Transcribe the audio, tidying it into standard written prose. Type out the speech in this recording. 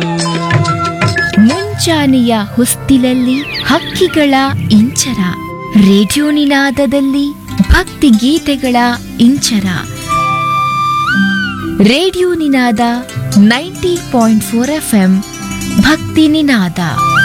ಮುಂಚಾನೆಯ ಹೊಸ್ತಿಲಲ್ಲಿ ಹಕ್ಕಿಗಳ ಇಂಚರ, ರೇಡಿಯೋ ನಿನಾದದಲ್ಲಿ ಭಕ್ತಿ ಗೀತೆಗಳ ಇಂಚರ. ರೇಡಿಯೋ ನಿನಾದ 90.4 FM ಭಕ್ತಿ ನಿನಾದ.